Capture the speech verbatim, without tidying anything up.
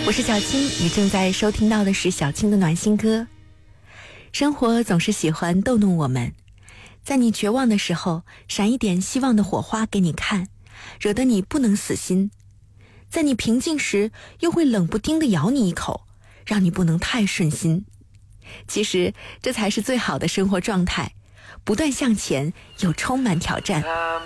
我是小青，你正在收听到的是小青的暖心歌。生活总是喜欢逗弄我们，在你绝望的时候闪一点希望的火花给你看，惹得你不能死心；在你平静时又会冷不丁地咬你一口，让你不能太顺心。其实这才是最好的生活状态，不断向前又充满挑战。